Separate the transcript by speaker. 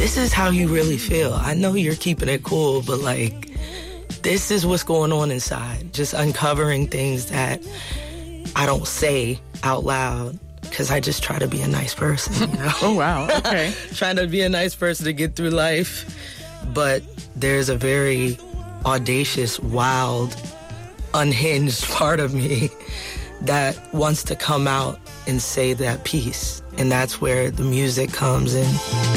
Speaker 1: this is how you really feel. I know you're keeping it cool, but like, this is what's going on inside. Just uncovering things that I don't say out loud because I just try to be a nice person, you know?
Speaker 2: Oh, wow. Okay.
Speaker 1: Trying to be a nice person to get through life. But there's a very audacious, wild, unhinged part of me that wants to come out and say that piece. And that's where the music comes in.